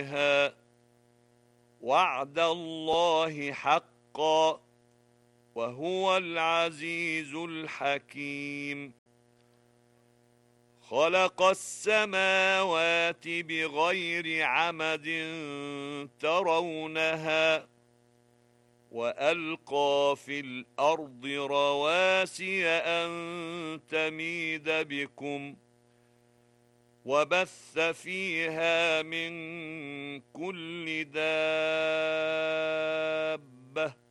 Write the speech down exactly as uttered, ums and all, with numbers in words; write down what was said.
وعد الله حقا وهو العزيز الحكيم. خلق السماوات بغير عمد ترونها وألقى في الأرض رواسي أن تميد بكم وبث فيها من كل دابة